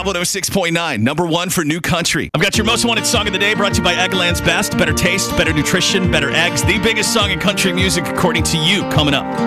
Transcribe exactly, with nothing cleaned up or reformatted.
one oh six point nine, number one for new country. I've got your most wanted song of the day brought to you by Eggland's Best. Better taste, better nutrition, better eggs. The biggest song in country music according to you coming up.